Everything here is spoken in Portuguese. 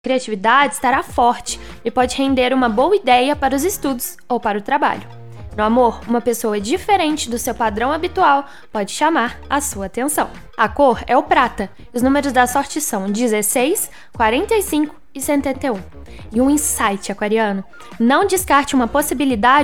Criatividade estará forte e pode render uma boa ideia para os estudos ou para o trabalho. No amor, uma pessoa diferente do seu padrão habitual pode chamar a sua atenção. A cor é o prata. Os números da sorte são 16, 45 e 71. E um insight aquariano: não descarte uma possibilidade